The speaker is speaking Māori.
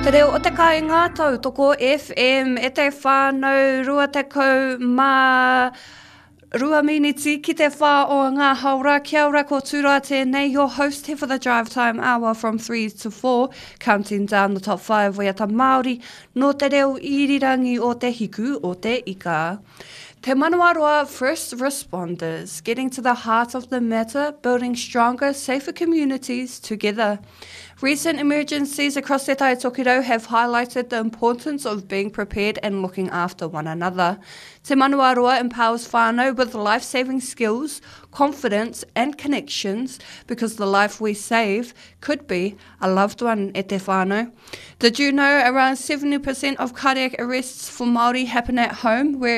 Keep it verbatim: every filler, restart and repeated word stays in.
Te reo o te kai ngā tautoko F M e te whānau rua te kau mā rua miniti ki te whā o ngā haura. Kia ora ko tūra tēnei, your host here for the Drive Time Hour from three to four, counting down the top five waiata Māori no te reo irirangi o te hiku o te ika. Te Manawaroa first responders, getting to the heart of the matter, building stronger, safer communities together. Recent emergencies across Te Tai Tokiro have highlighted the importance of being prepared and looking after one another. Te Manawaroa empowers whānau with life-saving skills, confidence and connections, because the life we save could be a loved one e te whānau. Did you know around seventy percent of cardiac arrests for Māori happen at home, where